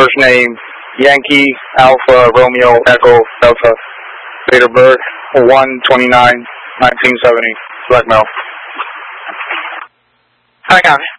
First name, Yankee Alpha Romeo Echo Delta. Date of birth, 1/29/1970. Black male. I got it.